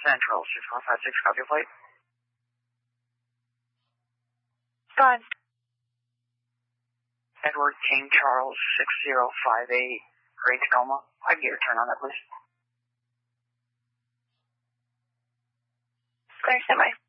Central, 6156, copy your plate. Gone. Edward King Charles, 6058, Great Tacoma. I can get a return on that, please. Clear, standby.